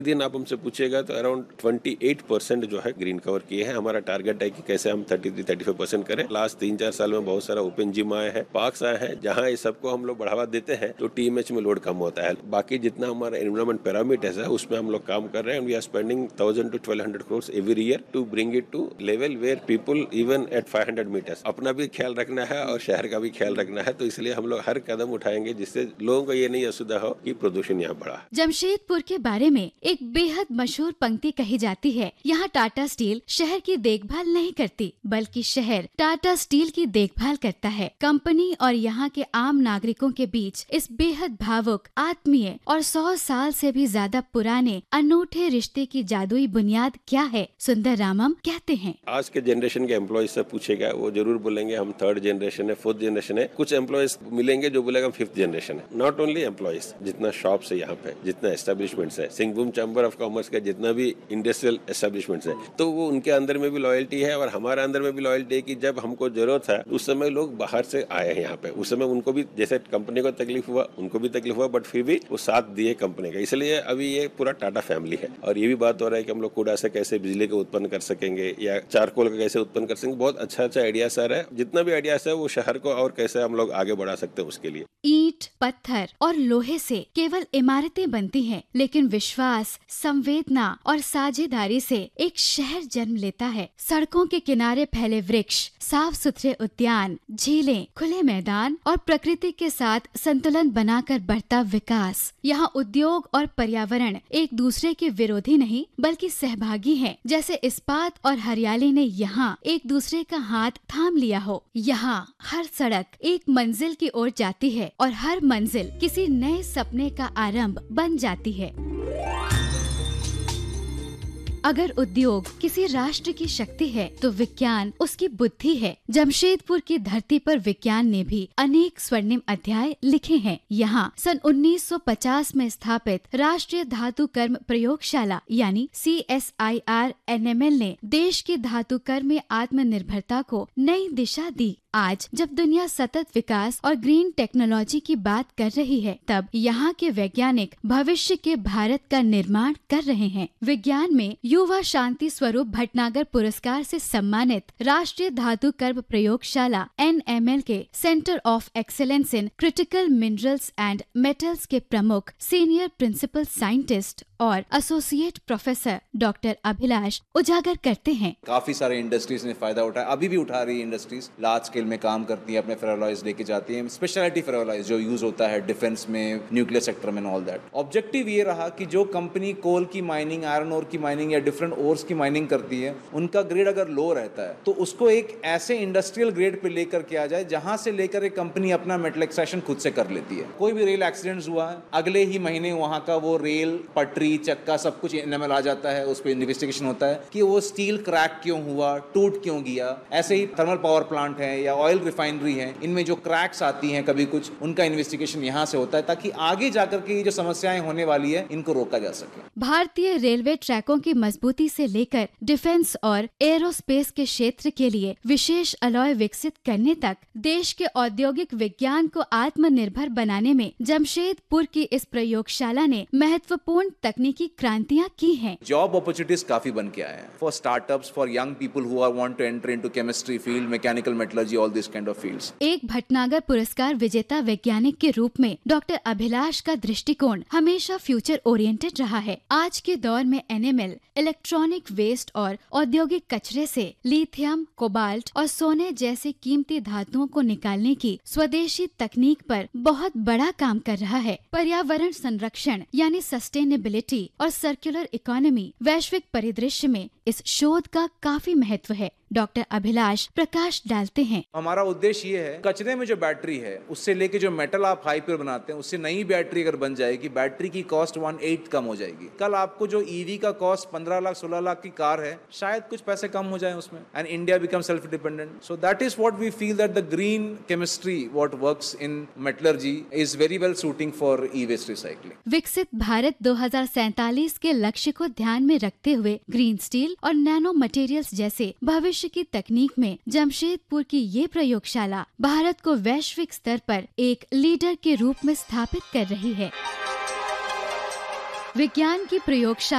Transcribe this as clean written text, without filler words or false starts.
दिन आप हमसे पूछिएगा तो अराउंड 28% जो है ग्रीन कवर किए हैं। हमारा टारगेट है कि कैसे हम 33-35% करें। लास्ट 3-4 साल में बहुत सारा ओपन जिम आए हैं, पार्क्स आए हैं, जहां इस सबको हम लोग बढ़ावा देते हैं तो टीएमएच में लोड कम होता है। बाकी जितना हमारा एनवायरमेंट पैरामीटर्स है उसमें हम लोग काम कर रहे हैं। We are spending 1000 to 1200 crores every year to bring it two level where people even at 500 metres. अपना भी ख्याल रखना है और शहर का भी ख्याल रखना है, तो इसलिए हम लोग हर कदम उठाएंगे जिससे लोगों को ये नहीं असुविधा हो कि प्रदूषण यहाँ बढ़ा। जमशेदपुर के बारे में एक बेहद मशहूर पंक्ति कही जाती है, यहाँ टाटा स्टील शहर की देखभाल नहीं करती बल्कि शहर टाटा स्टील की देखभाल करता है। कंपनी और यहाँ के आम नागरिकों के बीच इस बेहद भावुक, आत्मीय और 100 साल से भी ज्यादा पुराने अनूठे रिश्ते की जादुई बुनियाद क्या है, सुंदर रामम कहते हैं। आज के जनरेशन के एम्प्लॉयज से पूछेगा वो जरूर बोलेंगे हम 3rd जनरेशन है, 4th जनरेशन है। कुछ एम्प्लॉयज मिलेंगे जो बोलेगा 5th जनरेशन है। नॉट ओनली एम्प्लॉयज, जितना शॉप्स है यहाँ पे, जितना एस्टेब्लिशमेंट्स है, सिंहभूम चैम्बर ऑफ कॉमर्स का जितना भी इंडस्ट्रियल एस्टेब्लिशमेंट्स है, तो वो उनके अंदर में भी लॉयल्टी है और हमारे अंदर में भी लॉयल्टी है कि जब हमको जरूरत है उस समय लोग बाहर से आए हैं यहाँ पे। उस समय उनको भी जैसे कंपनी को तकलीफ हुआ, उनको भी तकलीफ हुआ, बट फिर भी वो साथ दिए कंपनी का। इसलिए अभी ये पूरा टाटा फैमिली है और ये भी बात हो रहा है कि हम लोग कूड़ा से कैसे बिजली को उत्पन्न कर सकेंगे या चारकोल का कैसे उत्पन्न कर सकेंगे। बहुत अच्छा आइडियाज आ रहा है। जितना भी आइडियाज है वो शहर को और कैसे हम लोग आगे बढ़ा सकते हैं उसके लिए। ईंट, पत्थर और लोहे से केवल इमारतें बनती हैं, लेकिन विश्वास, संवेदना और साझेदारी से एक शहर जन्म लेता है। सड़कों के किनारे फैले वृक्ष, साफ सुथरे उद्यान, झीलें, खुले मैदान और प्रकृति के साथ संतुलन बनाकर बढ़ता विकास। यहाँ उद्योग और पर्यावरण एक दूसरे के विरोधी नहीं बल्कि सहभागी हैं। जैसे इस्पात और हरियाली ने यहाँ एक दूसरे का हाथ थाम लिया हो। यहाँ हर सड़क एक मंजिल की ओर जाती है और हर मंजिल किसी नए सपने का आरंभ बन जाती है। अगर उद्योग किसी राष्ट्र की शक्ति है तो विज्ञान उसकी बुद्धि है। जमशेदपुर की धरती पर विज्ञान ने भी अनेक स्वर्णिम अध्याय लिखे हैं। यहाँ सन 1950 में स्थापित राष्ट्रीय धातु कर्म प्रयोगशाला यानी CSIR NML ने देश की धातु कर्म में आत्मनिर्भरता को नई दिशा दी। आज जब दुनिया सतत विकास और ग्रीन टेक्नोलॉजी की बात कर रही है, तब यहाँ के वैज्ञानिक भविष्य के भारत का निर्माण कर रहे हैं। विज्ञान में युवा शांति स्वरूप भटनागर पुरस्कार से सम्मानित राष्ट्रीय धातु कर्म प्रयोगशाला NML के centre of excellence in critical minerals and metals के प्रमुख सीनियर प्रिंसिपल साइंटिस्ट और एसोसिएट प्रोफेसर डॉक्टर अभिलाष उजागर करते हैं। काफी सारे इंडस्ट्रीज ने फायदा उठाया, अभी भी उठा रही है। इंडस्ट्रीज लार्ज स्केल में काम करती है, अपने फेरोलॉइज लेके जाती है, स्पेशलिटी फेरोलॉइज जो यूज होता है डिफेंस में, न्यूक्लियर सेक्टर में, ऑल दैट। ऑब्जेक्टिव ये रहा कि जो कंपनी कोल की माइनिंग, आयरन ओर की माइनिंग या डिफरेंट ओर्स की माइनिंग करती है, उनका ग्रेड अगर लो रहता है तो उसको एक ऐसे इंडस्ट्रियल ग्रेड पे लेकर के आ जाए जहां से लेकर एक कंपनी अपना मेटल एक्सट्रैक्शन खुद से कर लेती है। कोई भी रेल एक्सीडेंट हुआ है, अगले ही महीने वहां का वो रेल, पटरी, चक्का सब कुछ NML आ जाता है, उस पर इन्वेस्टिगेशन होता है कि वो स्टील क्रैक क्यों हुआ, टूट क्यों गया। ऐसे ही थर्मल पावर प्लांट है या ऑयल रिफाइनरी है, इनमें जो क्रैक्स आती हैं कभी कुछ, उनका इन्वेस्टिगेशन यहाँ से होता है ताकि आगे जाकर के ये जो समस्याएं होने वाली है इनको रोका जा सके। भारतीय रेलवे ट्रैकों की मजबूती से लेकर डिफेंस और एरोस्पेस के क्षेत्र के लिए विशेष अलॉय विकसित करने तक देश के औद्योगिक विज्ञान को आत्मनिर्भर बनाने में जमशेदपुर की इस प्रयोगशाला ने महत्वपूर्ण तकनीकी क्रांतियाँ की हैं। जॉब अपॉर्चुनिटीज काफी बन के आए हैं for startups, for young people who are want to enter into chemistry field, mechanical metallurgy, all this kind of fields. एक भटनागर पुरस्कार विजेता वैज्ञानिक के रूप में डॉक्टर अभिलाष का दृष्टिकोण हमेशा फ्यूचर ओरिएंटेड रहा है। आज के दौर में NML इलेक्ट्रॉनिक वेस्ट और औद्योगिक कचरे से लिथियम, कोबाल्ट और सोने जैसे कीमती धातुओं को निकालने की स्वदेशी तकनीक पर बहुत बड़ा काम कर रहा है। पर्यावरण संरक्षण यानी सस्टेनेबिलिटी और सर्कुलर इकोनॉमी वैश्विक परिदृश्य में इस शोध का काफी महत्व है। डॉक्टर अभिलाष प्रकाश डालते हैं। हमारा उद्देश्य ये है, कचरे में जो बैटरी है उससे लेके जो मेटल आप हाई प्योर बनाते हैं उससे नई बैटरी अगर बन जाएगी, बैटरी की कॉस्ट 1/8 कम हो जाएगी। कल आपको जो EV का कॉस्ट 15 लाख 16 लाख की कार है, शायद कुछ पैसे कम हो जाए उसमें, and India become self dependent. So that is what we feel that the green chemistry what works in metallurgy is very well shooting for e-waste recycling. विकसित भारत 2047 के लक्ष्य को ध्यान में रखते हुए ग्रीन स्टील और नैनो मटेरियल्स जैसे भविष्य की तकनीक में जमशेदपुर की ये प्रयोगशाला भारत को वैश्विक स्तर पर एक लीडर के रूप में स्थापित कर रही है। विज्ञान की प्रयोगशाला